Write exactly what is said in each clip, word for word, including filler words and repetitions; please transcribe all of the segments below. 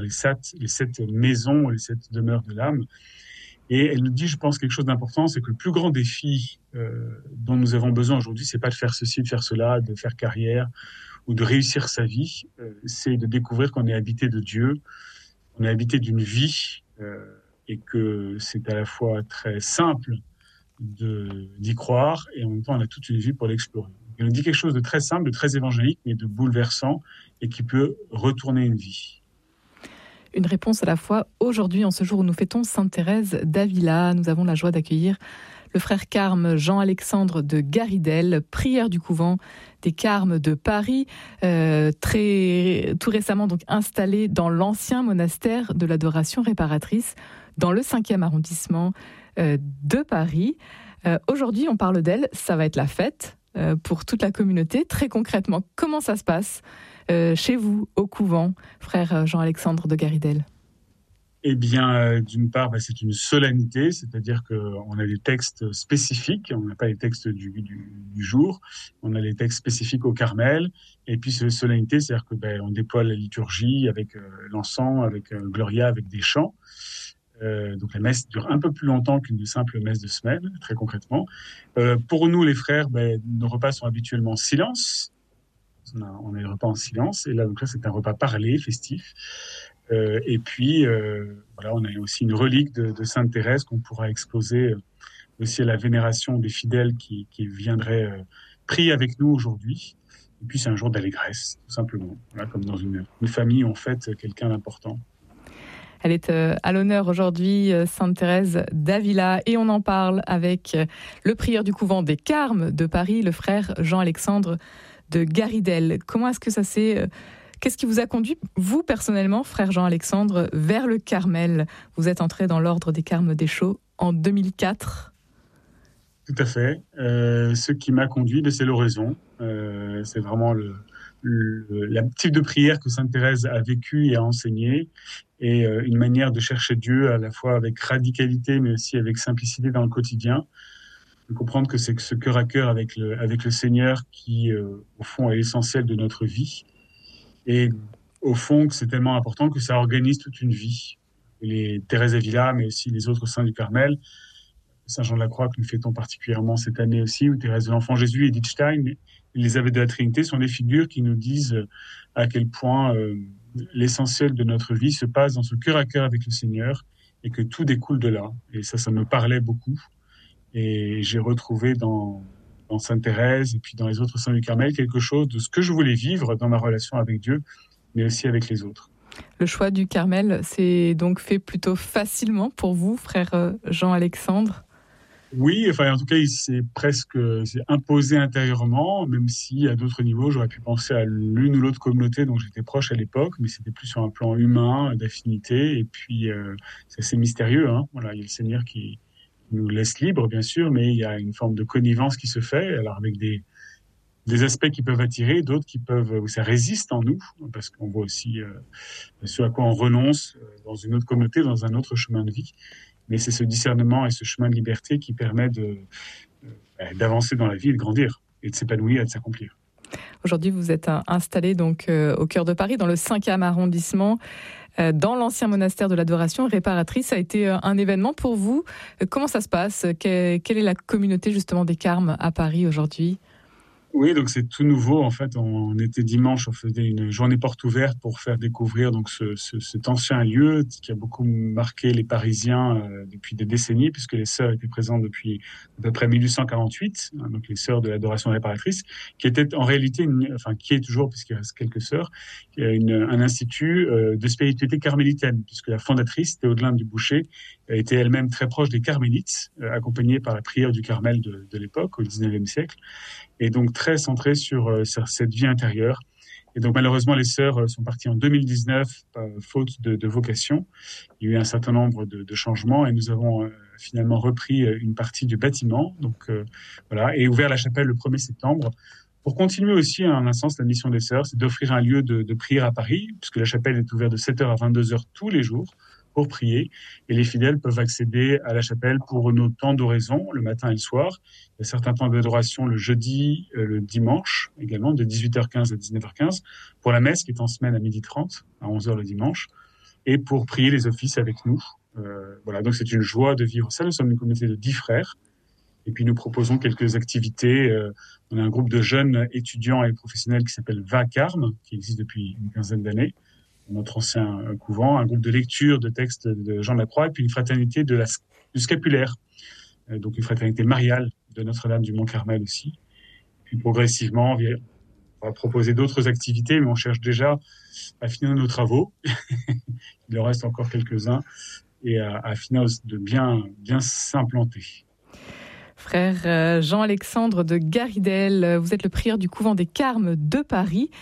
les sept, les sept maisons, les sept demeures de l'âme. Et elle nous dit, je pense, quelque chose d'important, c'est que le plus grand défi euh, dont nous avons besoin aujourd'hui, c'est pas de faire ceci, de faire cela, de faire carrière ou de réussir sa vie, euh, c'est de découvrir qu'on est habité de Dieu, on est habité d'une vie, euh, et que c'est à la fois très simple de, d'y croire, et en même temps, on a toute une vie pour l'explorer. Elle nous dit quelque chose de très simple, de très évangélique, mais de bouleversant, et qui peut retourner une vie. Une réponse à la fois aujourd'hui, en ce jour où nous fêtons Sainte Thérèse d'Avila. Nous avons la joie d'accueillir le frère Carme Jean-Alexandre de Garidel, prieur du couvent des Carmes de Paris, euh, très, tout récemment donc installé dans l'ancien monastère de l'adoration réparatrice, dans le cinquième arrondissement euh, de Paris. Euh, aujourd'hui, on parle d'elle, ça va être la fête euh, pour toute la communauté. Très concrètement, comment ça se passe Euh, chez vous, au couvent, frère Jean-Alexandre de Garidel? Eh bien, euh, d'une part, bah, c'est une solennité, c'est-à-dire qu'on a des textes spécifiques, on n'a pas les textes du, du, du jour, on a les textes spécifiques au Carmel, et puis c'est solennité, c'est-à-dire que ben, on déploie la liturgie avec euh, l'encens, avec euh, Gloria, avec des chants. Euh, donc la messe dure un peu plus longtemps qu'une simple messe de semaine, très concrètement. Euh, pour nous, les frères, ben, nos repas sont habituellement en silence. On a, on a les repas en silence, et là, donc là c'est un repas parlé, festif. Euh, et puis, euh, voilà, on a aussi une relique de, de Sainte Thérèse qu'on pourra exposer aussi à la vénération des fidèles qui, qui viendraient euh, prier avec nous aujourd'hui. Et puis, c'est un jour d'allégresse, tout simplement. Voilà, comme dans une, une famille, on fête quelqu'un d'important. Elle est euh, à l'honneur aujourd'hui, euh, Sainte Thérèse d'Avila, et on en parle avec euh, le prieur du couvent des Carmes de Paris, le frère Jean-Alexandre de Garidel. Comment est-ce que ça s'est... Euh, qu'est-ce qui vous a conduit, vous personnellement, frère Jean-Alexandre, vers le Carmel? Vous êtes entré dans l'ordre des Carmes Déchaux en deux mille quatre. Tout à fait. Euh, ce qui m'a conduit, c'est l'oraison. Euh, c'est vraiment le, le, le type de prière que Sainte Thérèse a vécu et a enseigné, et euh, une manière de chercher Dieu à la fois avec radicalité, mais aussi avec simplicité dans le quotidien. De comprendre que c'est ce cœur à cœur avec le, avec le Seigneur qui, euh, au fond, est l'essentiel de notre vie. Et au fond, que c'est tellement important que ça organise toute une vie. Les Thérèse d'Avila, mais aussi les autres saints du Carmel, Saint Jean de la Croix que nous fêtons particulièrement cette année aussi, ou Thérèse de l'Enfant Jésus, Edith Stein, Élisabeth de la Trinité, sont des figures qui nous disent à quel point euh, l'essentiel de notre vie se passe dans ce cœur à cœur avec le Seigneur, et que tout découle de là. Et ça, ça me parlait beaucoup. Et j'ai retrouvé dans, dans Sainte Thérèse et puis dans les autres saints du Carmel quelque chose de ce que je voulais vivre dans ma relation avec Dieu, mais aussi avec les autres. Le choix du Carmel s'est donc fait plutôt facilement pour vous, frère Jean-Alexandre? Oui, enfin en tout cas, il s'est presque s'est imposé intérieurement, même si à d'autres niveaux, j'aurais pu penser à l'une ou l'autre communauté dont j'étais proche à l'époque, mais c'était plus sur un plan humain, d'affinité, et puis euh, c'est assez mystérieux. Hein. Voilà, il y a le Seigneur qui nous laisse libre, bien sûr, mais il y a une forme de connivence qui se fait, alors avec des, des aspects qui peuvent attirer, d'autres qui peuvent, où ça résiste en nous, parce qu'on voit aussi euh, ce à quoi on renonce dans une autre communauté, dans un autre chemin de vie. Mais c'est ce discernement et ce chemin de liberté qui permet de, euh, d'avancer dans la vie et de grandir, et de s'épanouir et de s'accomplir. Aujourd'hui, vous êtes installé donc euh, au cœur de Paris, dans le cinquième arrondissement, euh, dans l'ancien monastère de l'adoration réparatrice. Ça a été euh, un événement pour vous. Euh, comment ça se passe? Que, Quelle est la communauté justement des Carmes à Paris aujourd'hui? Oui, donc c'est tout nouveau. En fait, on était dimanche, on faisait une journée porte ouverte pour faire découvrir donc ce, ce, cet ancien lieu qui a beaucoup marqué les Parisiens euh, depuis des décennies, puisque les sœurs étaient présentes depuis à peu près mille huit cent quarante-huit, hein, donc les sœurs de l'adoration réparatrice, qui était en réalité, une, enfin qui est toujours, puisqu'il reste quelques sœurs, une, un institut euh, de spiritualité carmélitaine, puisque la fondatrice, Théodelinde du Boucher, était elle-même très proche des carmélites, euh, accompagnée par la prière du Carmel de, de l'époque, au dix-neuvième siècle. Et donc très centré sur, euh, sur cette vie intérieure. Et donc malheureusement, les sœurs euh, sont parties en deux mille dix-neuf, euh, faute de, de vocation. Il y a eu un certain nombre de, de changements, et nous avons euh, finalement repris euh, une partie du bâtiment, donc euh, voilà, et ouvert la chapelle le premier septembre. Pour continuer aussi, en un sens, la mission des sœurs, c'est d'offrir un lieu de, de prière à Paris, puisque la chapelle est ouverte de sept heures à vingt-deux heures tous les jours, pour prier, et les fidèles peuvent accéder à la chapelle pour nos temps d'oraison, le matin et le soir. Il y a certains temps d'adoration le jeudi, euh, le dimanche également, de dix-huit heures quinze à dix-neuf heures quinze, pour la messe qui est en semaine à midi trente, à onze heures le dimanche. et pour prier les offices avec nous. Euh, voilà, donc c'est une joie de vivre ça. Nous sommes une communauté de dix frères. Et puis nous proposons quelques activités. Euh, on a un groupe de jeunes étudiants et professionnels qui s'appelle Vacarme, qui existe depuis une quinzaine d'années, notre ancien couvent, un groupe de lecture de textes de Jean Lacroix, et puis une fraternité de la, du scapulaire, euh, donc une fraternité mariale de Notre-Dame du Mont-Carmel aussi. Puis progressivement, on va proposer d'autres activités, mais on cherche déjà à finir nos travaux. Il en reste encore quelques-uns, et à, à finir de bien, bien s'implanter. Frère Jean-Alexandre de Garidel, vous êtes le prieur du couvent des Carmes de Paris.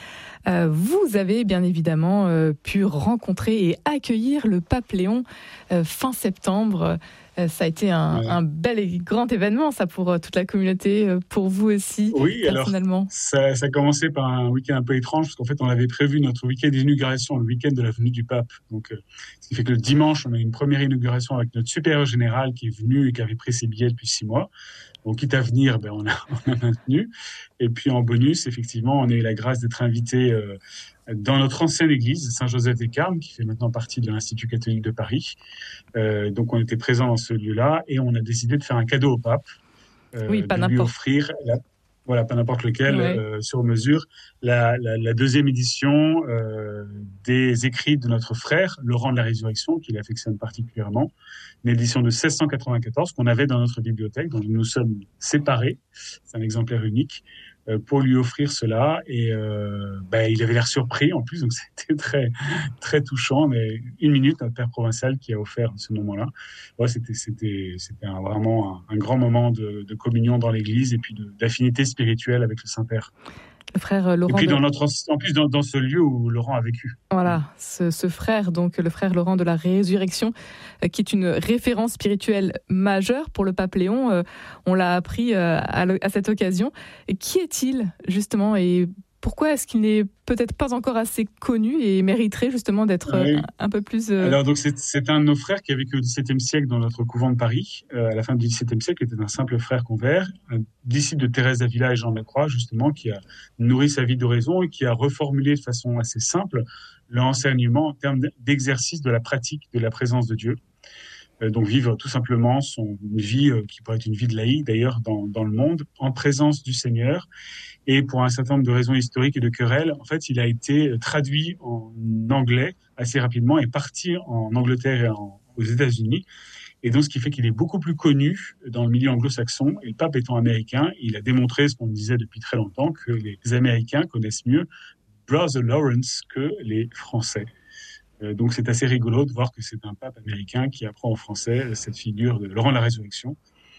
Vous avez bien évidemment pu rencontrer et accueillir le pape Léon fin septembre. Ça a été un, ouais. un bel et grand événement, ça, pour toute la communauté, pour vous aussi, oui, personnellement. Alors, ça, ça a commencé par un week-end un peu étrange, parce qu'en fait, on avait prévu notre week-end d'inauguration, le week-end de la venue du pape. Donc, euh, ce qui fait que le dimanche, on a eu une première inauguration avec notre supérieur général qui est venu et qui avait pris ses billets depuis six mois. Donc, quitte à venir, ben, on, a, on a maintenu. Et puis, en bonus, effectivement, on a eu la grâce d'être invité euh, dans notre ancienne église, Saint-Joseph-des-Carmes, qui fait maintenant partie de l'Institut catholique de Paris. Euh, donc, on était présents dans ce lieu-là et on a décidé de faire un cadeau au pape. Euh, oui, pas de n'importe. lui offrir, la, voilà, pas n'importe lequel, ouais. euh, sur mesure, la, la, la deuxième édition euh, des écrits de notre frère, Laurent de la Résurrection, qu'il affectionne particulièrement, une édition de seize cent quatre-vingt-quatorze qu'on avait dans notre bibliothèque, dont nous nous sommes séparés, c'est un exemplaire unique, euh, pour lui offrir cela. Et euh, ben, il avait l'air surpris en plus, donc c'était très, très touchant. Mais une minute, notre père provincial qui a offert ce moment-là. Ouais, c'était, c'était, c'était un, vraiment un, un grand moment de, de communion dans l'Église et puis de, d'affinité spirituelle avec le Saint-Père. Le frère Laurent. Et puis de... dans notre, en plus dans, dans ce lieu où Laurent a vécu. Voilà, ce, ce frère, donc le frère Laurent de la Résurrection, euh, qui est une référence spirituelle majeure pour le pape Léon. Euh, on l'a appris euh, à, à cette occasion. Et qui est-il justement, et pourquoi est-ce qu'il n'est peut-être pas encore assez connu et mériterait justement d'être oui. un, un peu plus... Euh... Alors donc c'est, c'est un de nos frères qui a vécu au dix-septième siècle dans notre couvent de Paris, euh, à la fin du dix-septième siècle, était un simple frère convert, un disciple de Thérèse d'Avila et Jean de la Croix justement, qui a nourri sa vie d'oraison et qui a reformulé de façon assez simple l'enseignement en termes d'exercice de la pratique de la présence de Dieu. Euh, donc vivre tout simplement son une vie euh, qui pourrait être une vie de laïc d'ailleurs dans, dans le monde, en présence du Seigneur. Et pour un certain nombre de raisons historiques et de querelles, en fait, il a été traduit en anglais assez rapidement et parti en Angleterre et en, aux États-Unis. Et donc, ce qui fait qu'il est beaucoup plus connu dans le milieu anglo-saxon. Et le pape étant américain, il a démontré ce qu'on disait depuis très longtemps, que les Américains connaissent mieux Brother Lawrence que les Français. Euh, donc, c'est assez rigolo de voir que c'est un pape américain qui apprend aux Français cette figure de Laurent de la Résurrection,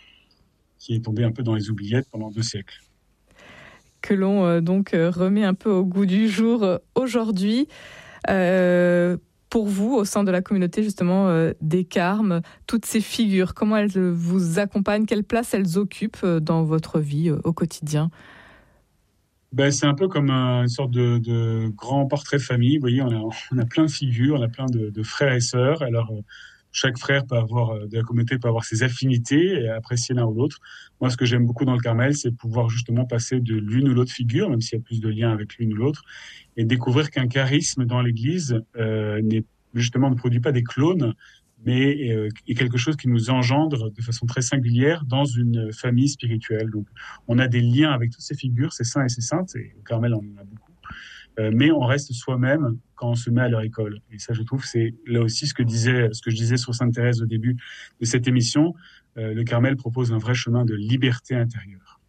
qui est tombé un peu dans les oubliettes pendant deux siècles. Que l'on euh, donc euh, remet un peu au goût du jour euh, aujourd'hui. Euh, pour vous, au sein de la communauté justement euh, des Carmes, toutes ces figures, comment elles vous accompagnent, quelle place elles occupent euh, dans votre vie euh, au quotidien? Ben, c'est un peu comme un, une sorte de, de grand portrait de famille. Vous voyez, on a, on a plein de figures, on a plein de, de frères et sœurs. Alors, euh, chaque frère peut avoir, de la communauté peut avoir ses affinités et apprécier l'un ou l'autre. Moi, ce que j'aime beaucoup dans le Carmel, c'est pouvoir justement passer de l'une ou l'autre figure, même s'il y a plus de liens avec l'une ou l'autre, et découvrir qu'un charisme dans l'Église euh, n'est, justement ne produit pas des clones, mais euh, est quelque chose qui nous engendre de façon très singulière dans une famille spirituelle. Donc, on a des liens avec toutes ces figures, ces saints et ces saintes, et au Carmel, on en a beaucoup. Euh, mais on reste soi-même quand on se met à leur école. Et ça, je trouve, c'est là aussi ce que disait, ce que je disais sur Sainte Thérèse au début de cette émission. Euh, le Carmel propose un vrai chemin de liberté intérieure.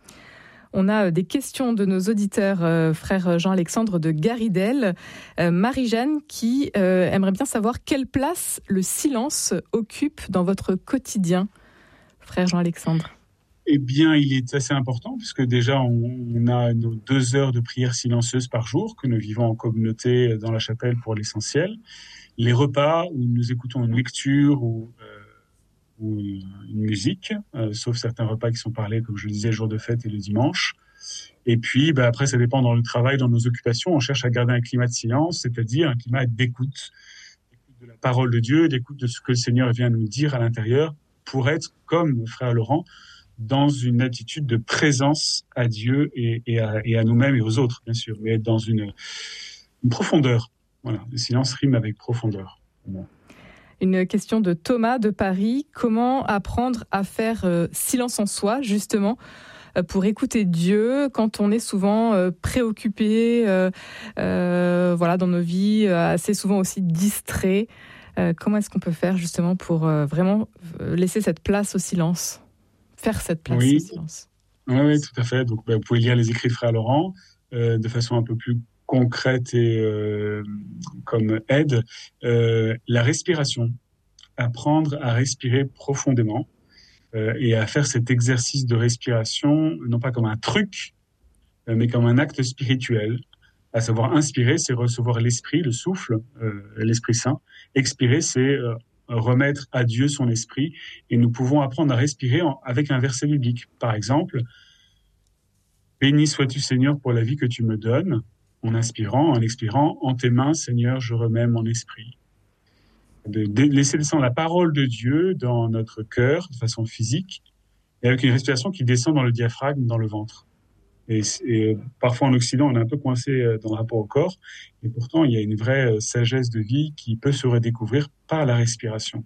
On a des questions de nos auditeurs, euh, frère Jean-Alexandre de Garidel. Euh, Marie-Jeanne qui euh, aimerait bien savoir quelle place le silence occupe dans votre quotidien, frère Jean-Alexandre. Eh bien, il est assez important puisque déjà, on, on a nos deux heures de prière silencieuse par jour que nous vivons en communauté dans la chapelle pour l'essentiel. Les repas où nous écoutons une lecture ou, euh, ou une musique, euh, sauf certains repas qui sont parlés, comme je le disais, le jour de fête et le dimanche. Et puis, bah, après, ça dépend dans le travail, dans nos occupations. On cherche à garder un climat de silence, c'est-à-dire un climat d'écoute, d'écoute de la parole de Dieu, d'écoute de ce que le Seigneur vient nous dire à l'intérieur pour être, comme le frère Laurent, dans une attitude de présence à Dieu et, et, à, et à nous-mêmes et aux autres, bien sûr, mais être dans une, une profondeur. Voilà, le silence rime avec profondeur. Une question de Thomas de Paris. Comment apprendre à faire euh, silence en soi, justement, euh, pour écouter Dieu quand on est souvent euh, préoccupé, euh, euh, voilà, dans nos vies, euh, assez souvent aussi distrait. Euh, comment est-ce qu'on peut faire, justement, pour euh, vraiment laisser cette place au silence, faire cette place oui. au silence? Oui, oui, tout à fait. Donc, bah, vous pouvez lire les écrits de Frère Laurent euh, de façon un peu plus concrète et euh, comme aide. Euh, la respiration. Apprendre à respirer profondément euh, et à faire cet exercice de respiration, non pas comme un truc, euh, mais comme un acte spirituel. À savoir, inspirer, c'est recevoir l'esprit, le souffle, euh, l'Esprit Saint. Expirer, c'est euh, remettre à Dieu son esprit. Et nous pouvons apprendre à respirer en, avec un verset biblique. Par exemple, « Béni sois-tu, Seigneur, pour la vie que tu me donnes », en inspirant, en expirant, « En tes mains, Seigneur, je remets mon esprit ». De laisser descendre la parole de Dieu dans notre cœur de façon physique et avec une respiration qui descend dans le diaphragme, dans le ventre. Et, et parfois en Occident, on est un peu coincé dans le rapport au corps et pourtant il y a une vraie sagesse de vie qui peut se redécouvrir par la respiration.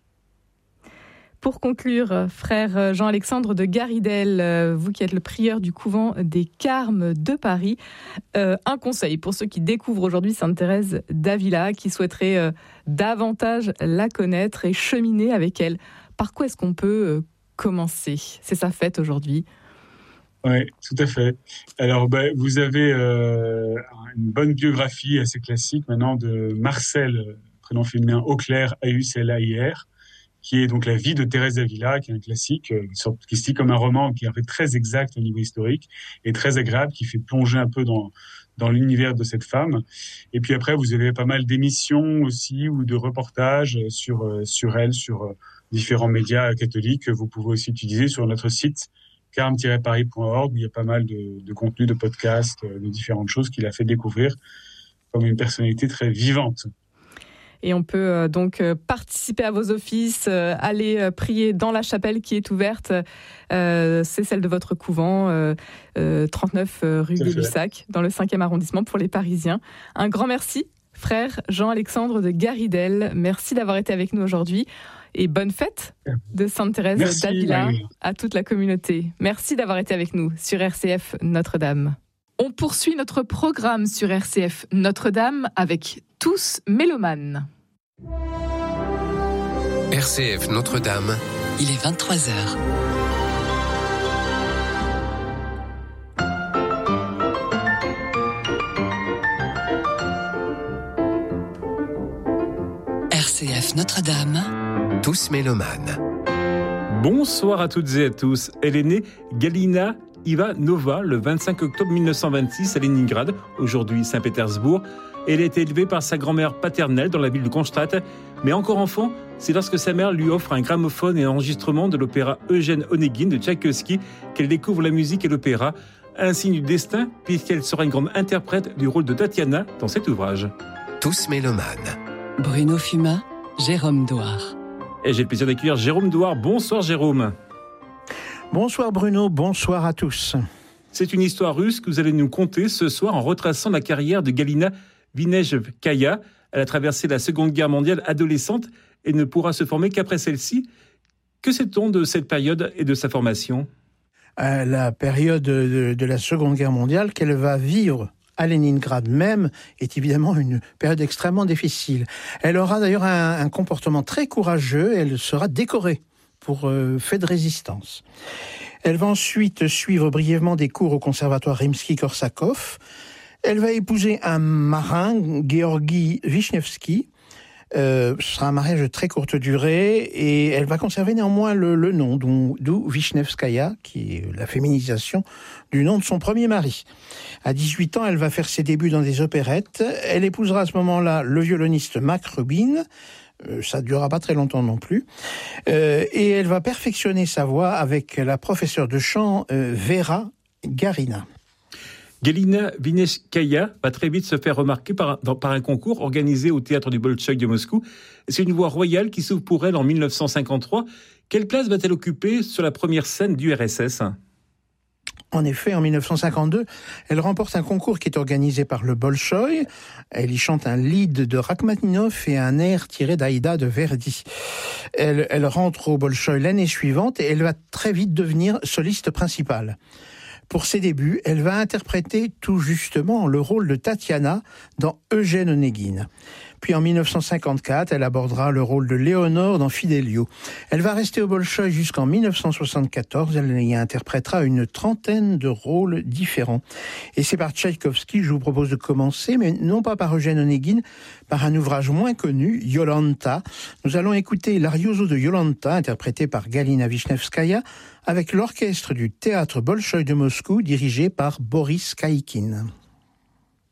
Pour conclure, frère Jean-Alexandre de Garidel, vous qui êtes le prieur du couvent des Carmes de Paris, euh, un conseil pour ceux qui découvrent aujourd'hui Sainte Thérèse d'Avila, qui souhaiteraient euh, davantage la connaître et cheminer avec elle. Par quoi est-ce qu'on peut euh, commencer ? C'est sa fête aujourd'hui. Oui, tout à fait. Alors, bah, vous avez euh, une bonne biographie assez classique maintenant de Marcel, prénom féminin Auclair, A U C L A I R, qui est donc la vie de Thérèse d'Avila, qui est un classique, une sorte, qui se lit comme un roman, qui est en fait très exact au niveau historique et très agréable, qui fait plonger un peu dans dans l'univers de cette femme. Et puis après, vous avez pas mal d'émissions aussi ou de reportages sur sur elle, sur différents médias catholiques que vous pouvez aussi utiliser sur notre site carme tiret paris point org, où il y a pas mal de, de contenus, de podcasts, de différentes choses qu'il a fait découvrir comme une personnalité très vivante. Et on peut euh, donc euh, participer à vos offices, euh, aller euh, prier dans la chapelle qui est ouverte. Euh, c'est celle de votre couvent, euh, euh, trente-neuf euh, rue Gay-Lussac, dans le cinquième arrondissement pour les Parisiens. Un grand merci, frère Jean-Alexandre de Garidel. Merci d'avoir été avec nous aujourd'hui. Et bonne fête de Sainte Thérèse merci, d'Avila Marie. À toute la communauté. Merci d'avoir été avec nous sur R C F Notre-Dame. On poursuit notre programme sur R C F Notre-Dame avec Tous mélomanes. R C F Notre-Dame, il est vingt-trois heures. R C F Notre-Dame, Tous mélomanes. Bonsoir à toutes et à tous. Elle est née Galina Ivanova le vingt-cinq octobre mille neuf cent vingt-six à Leningrad, aujourd'hui Saint-Pétersbourg. Elle a été élevée par sa grand-mère paternelle dans la ville de Kronstadt, mais encore enfant, c'est lorsque sa mère lui offre un gramophone et un enregistrement de l'opéra Eugène Onegin de Tchaïkovski qu'elle découvre la musique et l'opéra, un signe du destin puisqu'elle sera une grande interprète du rôle de Tatiana dans cet ouvrage. Tous mélomanes. Bruno Fumat, Jérôme Douard. Et j'ai le plaisir d'accueillir Jérôme Douard. Bonsoir Jérôme. Bonsoir Bruno, bonsoir à tous. C'est une histoire russe que vous allez nous conter ce soir en retraçant la carrière de Galina Vinejevkaya. Elle a traversé la Seconde Guerre mondiale adolescente et ne pourra se former qu'après celle-ci. Que sait-on de cette période et de sa formation ? euh, La période de, de la Seconde Guerre mondiale qu'elle va vivre à Leningrad même est évidemment une période extrêmement difficile. Elle aura d'ailleurs un, un comportement très courageux et elle sera décorée pour euh, fait de résistance. Elle va ensuite suivre brièvement des cours au conservatoire Rimsky-Korsakov. Elle va épouser un marin, Georgi Vishnevsky. Euh, ce sera un mariage de très courte durée et elle va conserver néanmoins le, le nom, d'où Vishnevskaya, qui est la féminisation du nom de son premier mari. À dix-huit ans, elle va faire ses débuts dans des opérettes. Elle épousera à ce moment-là le violoniste Mac Rubin. Euh, ça ne durera pas très longtemps non plus. Euh, et elle va perfectionner sa voix avec la professeure de chant euh, Vera Garina. Galina Vinejevkaya va très vite se faire remarquer par, par un concours organisé au théâtre du Bolchoï de Moscou. C'est une voie royale qui s'ouvre pour elle en mille neuf cent cinquante-trois. Quelle place va-t-elle occuper sur la première scène du R S S ? En effet, en mille neuf cent cinquante-deux, elle remporte un concours qui est organisé par le Bolchoï. Elle y chante un lied de Rachmaninov et un air tiré d'Aïda de Verdi. Elle, elle rentre au Bolchoï l'année suivante et elle va très vite devenir soliste principale. Pour ses débuts, elle va interpréter tout justement le rôle de Tatiana dans Eugène Onégine. Puis en mille neuf cent cinquante-quatre, elle abordera le rôle de Léonore dans Fidelio. Elle va rester au Bolchoï jusqu'en mille neuf cent soixante-quatorze. Elle y interprétera une trentaine de rôles différents. Et c'est par Tchaïkovski que je vous propose de commencer, mais non pas par Eugène Onégine, par un ouvrage moins connu, Yolanta. Nous allons écouter l'Arioso de Yolanta, interprété par Galina Vishnevskaya, avec l'orchestre du théâtre Bolchoï de Moscou, dirigé par Boris Kaikin.